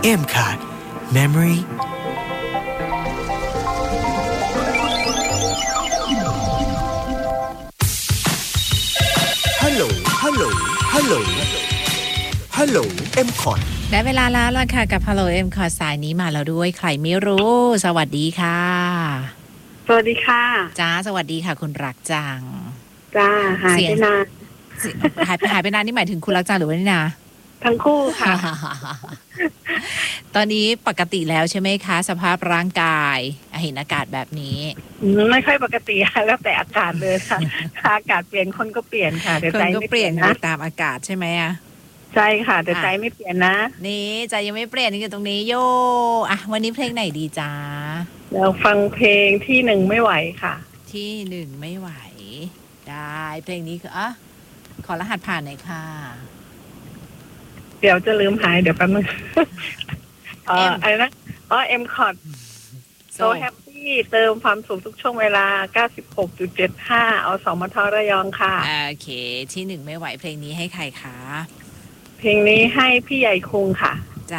M-Card Memoryฮัลโหลฮัลโหลฮัลโหลฮัลโหล M-Card ได้เวลาแล้วล่ะค่ะกับ Hello M คอสายนี้มาแล้วด้วยใครไม่รู้สวัสดีค่ะสวัสดีค่ะจ้าสวัสดีค่ะคุณรักจังจ้าหายไปนานหายไปนานนี่หมายถึงคุณรักจังหรือว่านี่นาทั้งคู่ค่ะตอนนี้ปกติแล้วใช่ไหมคะสภาพร่างกายเห็นอากาศแบบนี้ไม่ค่อยปกติแล้วแต่อากาศเลยค่ะอากาศเปลี่ยนคนก็เปลี่ยนค่ะแต่ใจไม่เปลี่ยนนะตามอากาศใช่ไหมอะใช่ค่ะแต่ใจไม่เปลี่ยนนะนี่ใจยังไม่เปลี่ยนนี่อยู่ตรงนี้โยวันนี้เพลงไหนดีจ้าเราฟังเพลงที่หนึ่งไม่ไหวค่ะที่หนึ่งไม่ไหวได้เพลงนี้คือขอรหัสผ่านหน่อยค่ะเดี๋ยวจะลืมหายเดี๋ยวแป๊บนึงอะไรนะM-Card So Happy เติมความสุขทุกช่วงเวลา 96.75 อสมทระยองค่ะโอเคที่หนึ่งไม่ไหวเพลงนี้ให้ใครคะเพลงนี้ให้พี่ใหญ่คุงค่ะ